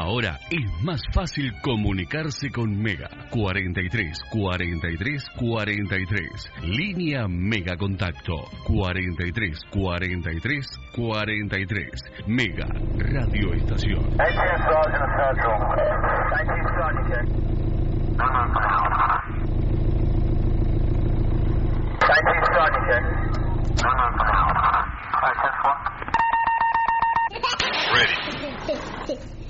Ahora es más fácil comunicarse con Mega. 43 43 43. Línea Mega Contacto. 43 43 43. Mega Radio Estación. 18 Sergeant Central. 19 Sergeant. 19 Sergeant. Ready.